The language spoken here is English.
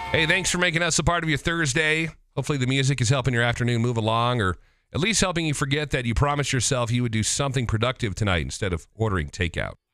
Hey, thanks for making us a part of your Thursday. Hopefully the music is helping your afternoon move along, or at least helping you forget that you promised yourself you would do something productive tonight instead of ordering takeout.